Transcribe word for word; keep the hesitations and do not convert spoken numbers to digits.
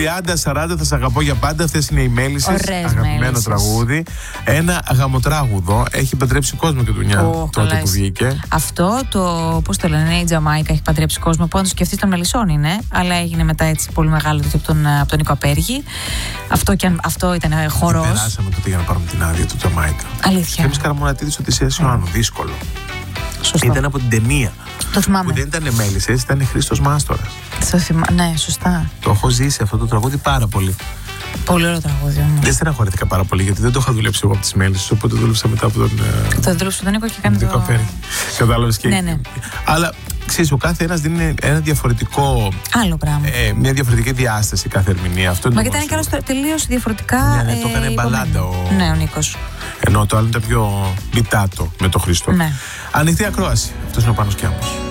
τριάντα σαράντα θα σ' αγαπώ για πάντα. Αυτές είναι οι μέλισσες. Αγαπημένο μέλισσες. τραγούδι. Ένα γαμοτράγουδο. Έχει παντρέψει κόσμο και δουλειά Oh, τότε καλά, που βγήκε. Αυτό το, πώς το λένε, η Τζαμάικα έχει παντρέψει κόσμο. Που αν το σκεφτείς των Μελισσών είναι, αλλά έγινε μετά έτσι πολύ μεγάλο από τον, από τον Νίκο Απέργη. Αυτό, και, αυτό ήταν χορός. Περάσαμε τότε για να πάρουμε την άδεια του Τζαμάικα. Αλήθεια. Και εμείς Καραμονατίδης Οδυσσέας Ιωάννου. Δύσκολο. Σωστό. Ήταν από την ταινία. Το θυμάμαι. Που δεν ήταν μέλισσες, ήταν Χρήστος Μάστορας. Το θυμά... Ναι, σωστά. Το έχω ζήσει αυτό το τραγούδι πάρα πολύ. Πολύ ωραίο τραγούδι όμως. Δεν στεναχωρήθηκα πάρα πολύ γιατί δεν το είχα δουλέψει εγώ από τις μέλισσες. Οπότε δούλεψα μετά από τον. Το δούλεψε τον Νίκο και κάνει το. Κατάλαβες και. Ναι, ναι. Αλλά ξέρεις, ο κάθε ένας δίνει ένα διαφορετικό. Άλλο πράγμα. Ε, μια διαφορετική διάσταση κάθε ερμηνεία. Αυτό Μα είναι γιατί ήταν και τελείως διαφορετικά. Ναι, ναι, το έκανε μπαλάντα ο. Ναι, ο Νίκος. Ενώ το άλλο ήταν πιο μπιτάτο με τον Χριστό. Ναι. Ανοιχτή ακρόαση. Αυτός είναι ο Πάνος Κιάμος.